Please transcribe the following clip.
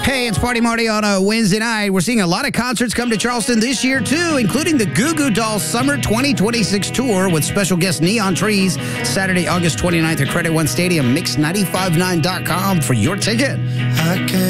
Hey, it's Party Marty on a Wednesday night. We're seeing a lot of concerts come to Charleston this year, too, including the Goo Goo Dolls Summer 2026 Tour with special guest Neon Trees, Saturday, August 29th at Credit One Stadium. Mix959.com for your ticket.